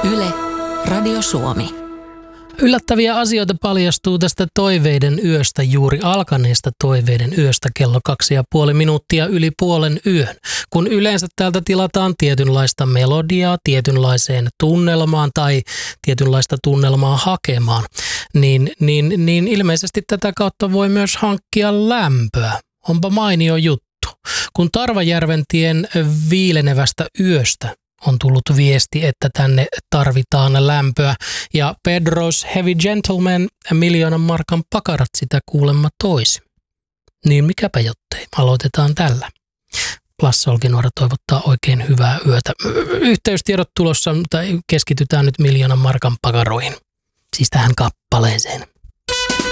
Yle, Radio Suomi. Yllättäviä asioita paljastuu tästä toiveiden yöstä, juuri alkaneesta toiveiden yöstä kello 2,5 minuuttia yli puolen yön. Kun yleensä täältä tilataan tietynlaista melodiaa tietynlaiseen tunnelmaan tai tietynlaista tunnelmaa hakemaan, niin ilmeisesti tätä kautta voi myös hankkia lämpöä. Onpa mainio juttu. Kun Tarvajärventien viilenevästä yöstä on tullut viesti, että tänne tarvitaan lämpöä. Ja Pedro's Heavy Gentleman 1 000 000 markan pakarat sitä kuulemma toisi. Niin mikäpä jottei. Aloitetaan tällä. Lasse Olkinuora toivottaa oikein hyvää yötä. Yhteystiedot tulossa, mutta keskitytään nyt 1 000 000 markan pakaroihin. Siis tähän kappaleeseen.